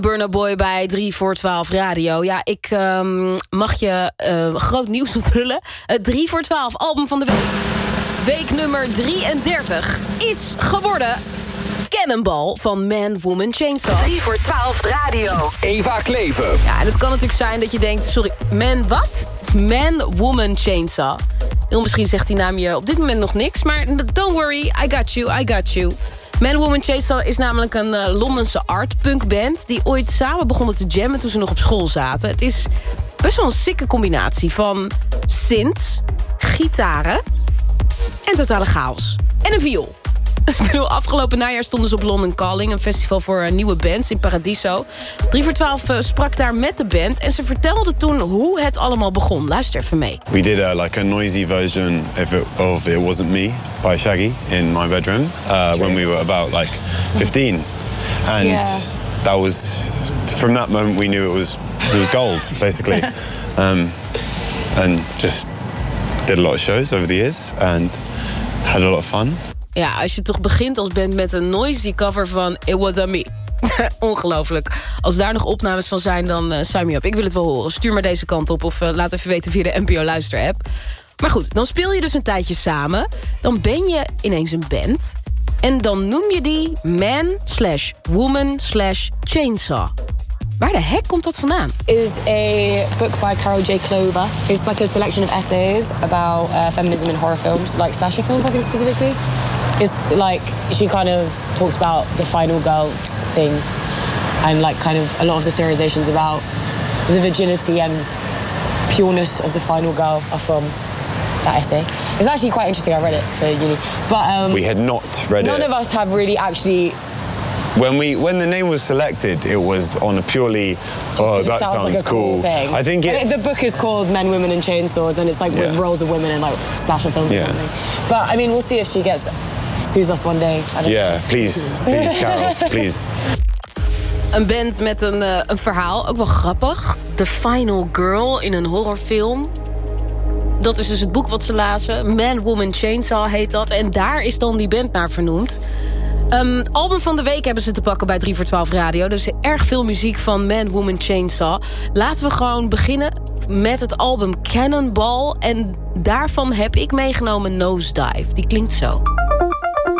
Burna Boy bij 3 voor 12 Radio. Ja, ik mag je groot nieuws onthullen. Het 3 voor 12 album van de week. Week nummer 33 is geworden Cannonball van Man, Woman, Chainsaw. 3 voor 12 Radio. Eva Kleven. Ja, en het kan natuurlijk zijn dat je denkt, sorry, wat? Man, Woman, Chainsaw. Heel misschien zegt die naam je op dit moment nog niks, maar don't worry, I got you. Man, Woman, Chainsaw is namelijk een Londense art-punk band die ooit samen begonnen te jammen toen ze nog op school zaten. Het is best wel een sikke combinatie van synths, gitaren en totale chaos. En een viool. Ik bedoel, afgelopen najaar stonden ze op London Calling, een festival voor nieuwe bands in Paradiso. 3 voor 12 sprak daar met de band en ze vertelde toen hoe het allemaal begon. Luister even mee. We did a noisy version of It Wasn't Me by Shaggy in my bedroom when we were about 15. And that was, from that moment we knew it was gold, basically. And just did a lot of shows over the years and had a lot of fun. Ja, als je toch begint als band met een noisy cover van It Wasn't Me. Ongelooflijk. Als daar nog opnames van zijn, dan sign me up. Ik wil het wel horen. Stuur maar deze kant op of laat even weten via de NPO Luister-app. Maar goed, dan speel je dus een tijdje samen. Dan ben je ineens een band. En dan noem je die Man/Woman/Chainsaw. Waar de hek komt dat vandaan? Is a book by Carol J. Clover. It's like a selection of essays about feminism in horror films, like slasher films, I think specifically. It's like she kind of talks about the final girl thing, and kind of a lot of the theorizations about the virginity and pureness of the final girl are from that essay. It's actually quite interesting. I read it for uni, but we had not read it. None of us have really actually. When the name was selected, it was on a purely, that sounds like a cool thing. I think the book is called Men, Women and Chainsaws, and it's with roles of women in slasher films or something. But I mean, we'll see if she sues us one day. Please, Carol, please. Een band met een verhaal, ook wel grappig. The Final Girl in een horrorfilm. Dat is dus het boek wat ze lazen. Man, Woman, Chainsaw heet dat. En daar is dan die band naar vernoemd. Album van de week hebben ze te pakken bij 3 voor 12 Radio. Dus erg veel muziek van Man, Woman, Chainsaw. Laten we gewoon beginnen met het album Cannonball. En daarvan heb ik meegenomen Nosedive. Die klinkt zo.